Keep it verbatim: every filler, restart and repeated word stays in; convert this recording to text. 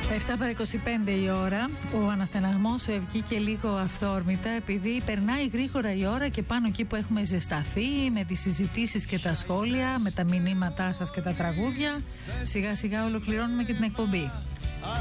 εφτά παρά είκοσι πέντε η ώρα. Ο αναστεναγμός βγήκε λίγο αυθόρμητα επειδή περνάει γρήγορα η ώρα και πάνω εκεί που έχουμε ζεσταθεί με τις συζητήσεις και τα σχόλια, με τα μηνύματά σας και τα τραγούδια, σιγά σιγά ολοκληρώνουμε και την εκπομπή.